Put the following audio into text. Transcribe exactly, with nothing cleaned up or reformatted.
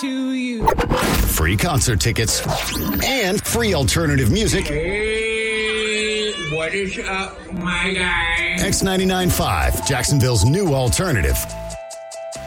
to you. Free concert tickets and free alternative music. Hey, what is up, my guy? X ninety-nine point five, Jacksonville's new alternative.